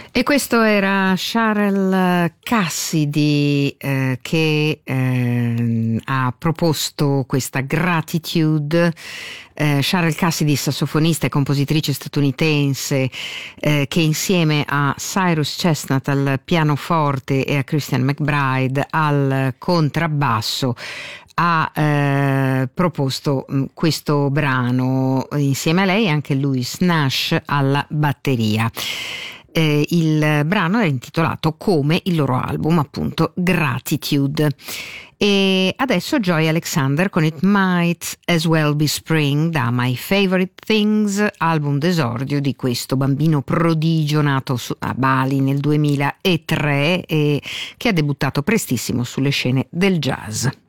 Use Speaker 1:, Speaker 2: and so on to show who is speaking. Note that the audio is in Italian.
Speaker 1: E questo era Cheryl Cassidy che ha proposto questa Gratitude. Cheryl Cassidy, sassofonista e compositrice statunitense, che insieme a Cyrus Chestnut al pianoforte e a Christian McBride al contrabbasso ha proposto questo brano. Insieme a lei anche Louis Nash alla batteria. Il brano è intitolato come il loro album, appunto, Gratitude. E adesso Joy Alexander con It Might As Well Be Spring, da My Favorite Things, album d'esordio di questo bambino prodigio nato a Bali nel 2003 e che ha debuttato prestissimo sulle scene del jazz.